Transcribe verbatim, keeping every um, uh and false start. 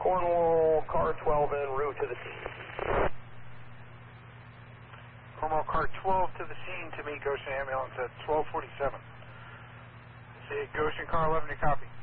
Cornwall, car twelve en route to the scene. Cornwall, car twelve to the scene to meet Goshen ambulance at twelve forty-seven. See Goshen, car eleven, you copy?